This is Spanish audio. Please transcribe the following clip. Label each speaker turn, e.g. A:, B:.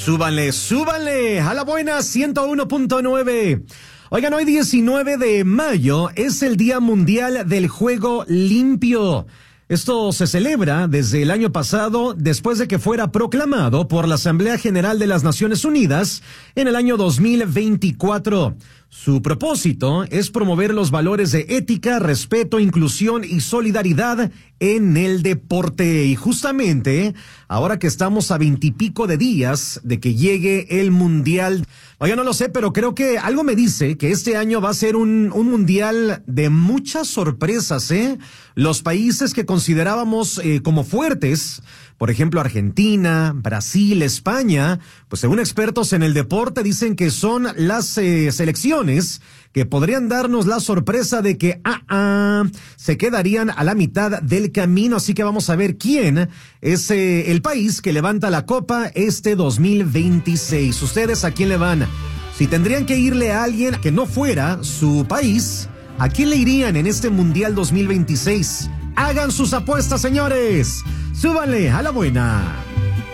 A: Súbanle, súbanle a la buena 101.9. Oigan, hoy 19 de mayo es el Día Mundial del Juego Limpio. Esto se celebra desde el año pasado, después de que fuera proclamado por la Asamblea General de las Naciones Unidas en el año 2024. Su propósito es promover los valores de ética, respeto, inclusión y solidaridad en el deporte. Y justamente, ahora que estamos a 20 y pico de días de que llegue el Mundial, oiga, no lo sé, pero creo que algo me dice que este año va a ser un Mundial de muchas sorpresas, ¿eh? Los países que considerábamos como fuertes, por ejemplo, Argentina, Brasil, España, pues según expertos en el deporte dicen que son las selecciones que podrían darnos la sorpresa de que se quedarían a la mitad del camino. Así que vamos a ver quién es el país que levanta la copa este 2026. ¿Ustedes a quién le van? Si tendrían que irle a alguien que no fuera su país, ¿a quién le irían en este Mundial 2026? Hagan sus apuestas, señores. Súbanle a la buena.